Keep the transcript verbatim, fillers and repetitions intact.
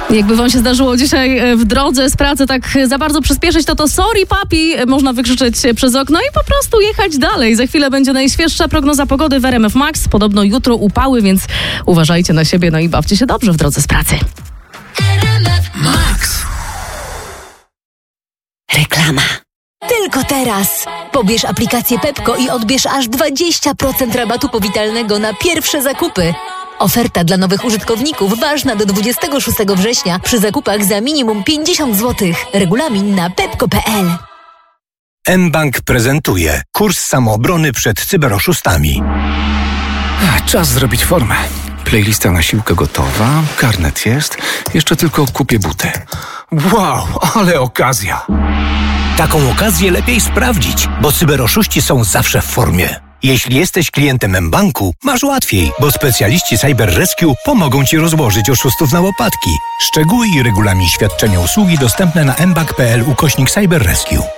Jakby wam się zdarzyło dzisiaj w drodze z pracy tak za bardzo przyspieszyć, to to sorry papi można wykrzyczeć przez okno i po prostu jechać dalej. Za chwilę będzie najświeższa prognoza pogody w R M F Max. Podobno jutro upały, więc uważajcie na siebie, no i bawcie się dobrze w drodze z pracy. R M F Max. Reklama. Tylko teraz. Pobierz aplikację Pepko i odbierz aż dwadzieścia procent rabatu powitalnego na pierwsze zakupy. Oferta dla nowych użytkowników ważna do dwudziestego szóstego września przy zakupach za minimum pięćdziesiąt złotych. Regulamin na pepko kropka p l. mBank prezentuje kurs samoobrony przed cyberoszustami. Czas zrobić formę. Playlista na siłkę gotowa, karnet jest, jeszcze tylko kupię buty. Wow, ale okazja! Taką okazję lepiej sprawdzić, bo cyberoszuści są zawsze w formie. Jeśli jesteś klientem mBanku, masz łatwiej, bo specjaliści Cyber Rescue pomogą Ci rozłożyć oszustów na łopatki. Szczegóły i regulamin świadczenia usługi dostępne na mbank kropka p l ukośnik Cyber Rescue.